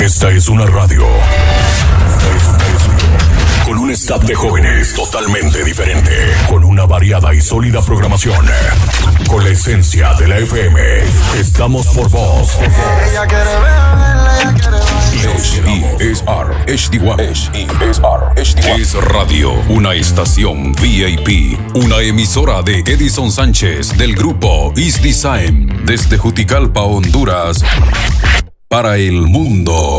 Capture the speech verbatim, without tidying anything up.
Esta es una radio. Esta es una radio. Con un staff de jóvenes totalmente diferente. Con una variada y sólida programación. Con la esencia de la F M. Estamos por vos. Ella quiere verla, ella quiere bailar. H E S R H D uno. H E S R H D uno. Es Radio, una estación V I P. Una emisora de Edison Sánchez del grupo Is Design. Desde Juticalpa, Honduras. Para el mundo.